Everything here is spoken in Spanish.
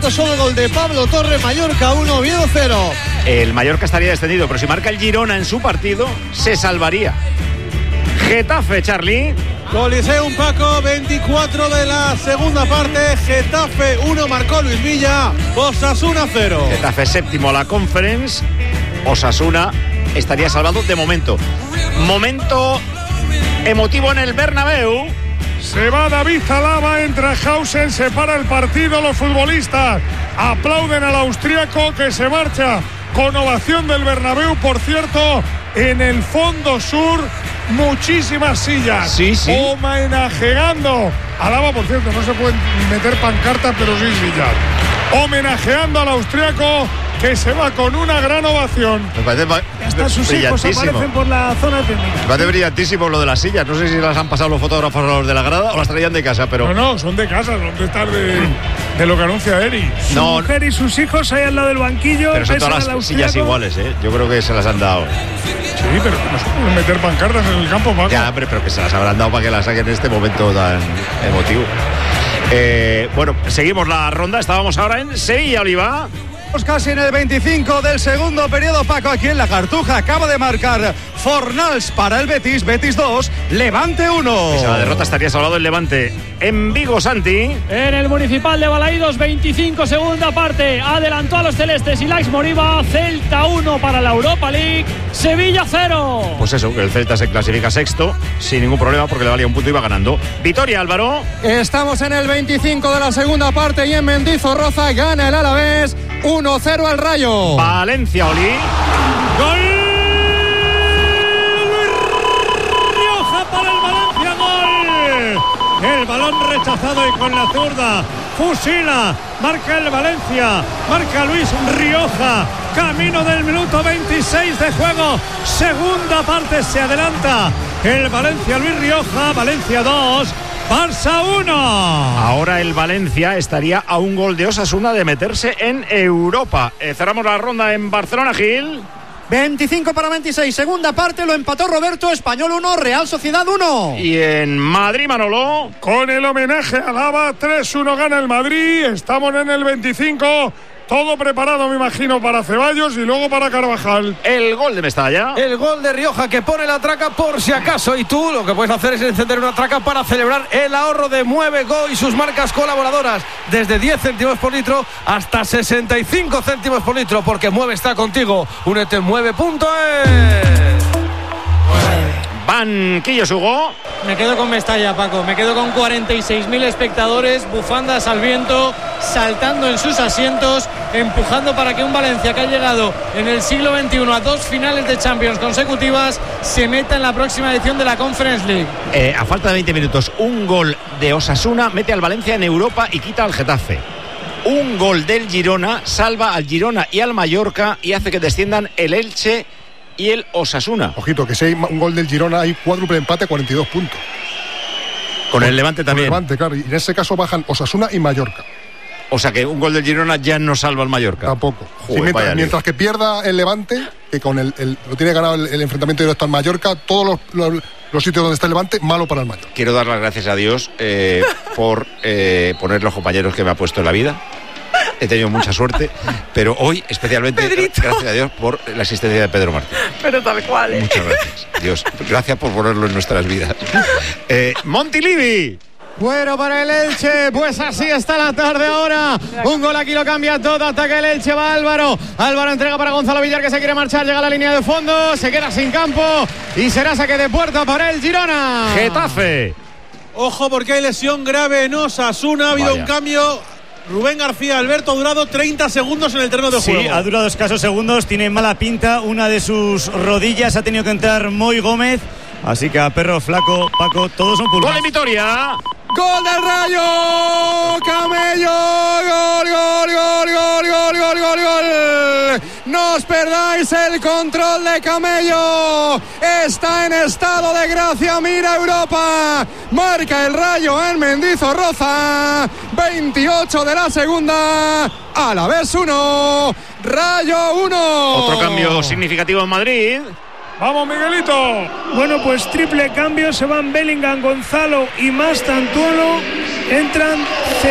momento solo el gol de Pablo Torre. Mallorca 1, Oviedo 0. El Mallorca estaría descendido, pero si marca el Girona en su partido, se salvaría. Getafe, Charlie. Coliseum, Paco, 24 de la segunda parte. Getafe 1, marcó Luis Villa. Osasuna 0. Getafe séptimo a la Conference. Osasuna estaría salvado de momento. Momento emotivo en el Bernabéu. Se va David Alaba, entra Hausen, se para el partido, los futbolistas aplauden al austríaco que se marcha con ovación del Bernabéu. Por cierto, en el fondo sur, muchísimas sillas. Sí. Homenajeando. Alaba, por cierto, no se pueden meter pancartas, pero sí sillas. Homenajeando al austríaco que se va con una gran ovación. Me parece hasta sus hijos aparecen por la zona técnica. Me parece brillantísimo lo de las sillas. No sé si las han pasado los fotógrafos a los de la grada o las traían de casa, pero... No, son de casa, son de estar de lo que anuncia Eri. Su mujer y sus hijos ahí al lado del banquillo. Pero son todas las sillas iguales, ¿eh? Yo creo que se las han dado. Sí, pero no se pueden meter pancartas en el campo, Paco. Ya, pero que se las habrán dado para que las saquen en este momento tan emotivo. Bueno, seguimos la ronda. Estábamos ahora en Sevilla, Oliva. Casi en el 25 del segundo periodo, Paco, aquí en la Cartuja. Acaba de marcar Fornals para el Betis. Betis 2, Levante 1. Esa derrota estaría salvado el Levante en Vigo, Santi. En el Municipal de Balaídos, 25 segunda parte. Adelantó a los celestes Ilaix Moriba. Celta 1 para la Europa League. Sevilla 0. Pues eso, que el Celta se clasifica sexto sin ningún problema porque le valía un punto y iba ganando. Vitoria, Álvaro. Estamos en el 25 de la segunda parte y en Mendizorroza gana el Alavés 1-0 al Rayo. Valencia, Oli. ¡Gol! Luis Rioja para el Valencia, gol. El balón rechazado y con la zurda fusila, marca el Valencia, marca Luis Rioja, camino del minuto 26 de juego, segunda parte, se adelanta el Valencia, Luis Rioja, Valencia 2, Barça 1. Ahora el Valencia estaría a un gol de Osasuna de meterse en Europa. Cerramos la ronda en Barcelona, Gil. 25 para 26, segunda parte, lo empató Roberto. Español 1, Real Sociedad 1. Y en Madrid, Manolo. Con el homenaje a Alaba, 3-1 gana el Madrid. Estamos en el 25. Todo preparado, me imagino, para Ceballos y luego para Carvajal. El gol de Mestalla. El gol de Rioja que pone la traca por si acaso. Y tú lo que puedes hacer es encender una traca para celebrar el ahorro de Mueve Go y sus marcas colaboradoras. Desde 10 céntimos por litro hasta 65 céntimos por litro. Porque Mueve está contigo. Únete en mueve.es. Banquillos, Hugo. Me quedo con Mestalla, Paco. Me quedo con 46.000 espectadores, bufandas al viento, saltando en sus asientos, empujando para que un Valencia que ha llegado en el siglo XXI a 2 finales de Champions consecutivas se meta en la próxima edición de la Conference League. A falta de 20 minutos, un gol de Osasuna mete al Valencia en Europa y quita al Getafe. Un gol del Girona salva al Girona y al Mallorca y hace que desciendan el Elche y el Osasuna. Ojito, que si hay un gol del Girona hay cuádruple empate, 42 puntos. Con el Levante también. Con el Levante, claro. Y en ese caso bajan Osasuna y Mallorca. O sea que un gol del Girona ya no salva al Mallorca. Tampoco. Joder, sí, mientras que pierda el Levante, que con lo tiene ganado el enfrentamiento directo al Mallorca, todos los sitios donde está el Levante, malo para el Mallorca. Quiero dar las gracias a Dios por poner los compañeros que me ha puesto en la vida. He tenido mucha suerte, pero hoy especialmente Pedrito. Gracias a Dios por la asistencia de Pedro Martín. Pero tal cual, ¿eh? Muchas gracias, Dios. Gracias por ponerlo en nuestras vidas. Montilivi. Bueno para el Elche, pues así está la tarde ahora. Un gol aquí lo cambia todo, ataca el Elche, va Álvaro entrega para Gonzalo Villar que se quiere marchar, llega a la línea de fondo, se queda sin campo y será saque de puerta para el Girona. Getafe. Ojo porque hay lesión grave en Osasuna, ha habido un cambio. Rubén García Alberto ha durado 30 segundos en el terreno de juego. Sí, ha durado escasos segundos, tiene mala pinta, una de sus rodillas ha tenido que entrar Moy Gómez, así que a perro flaco, Paco, todos son pulgares. Gol de Vitoria. ¡Gol del Rayo! ¡Camello! ¡Gol, gol, gol, gol, gol, gol, gol, gol! ¡No os perdáis el control de Camello! Está en estado de gracia, mira Europa. Marca el Rayo en Mendizorroza. 28 de la segunda. Alavés 1, Rayo 1. Otro cambio significativo en Madrid. ¡Vamos, Miguelito! Bueno, pues triple cambio, se van Bellingham, Gonzalo y Mastantuono, entran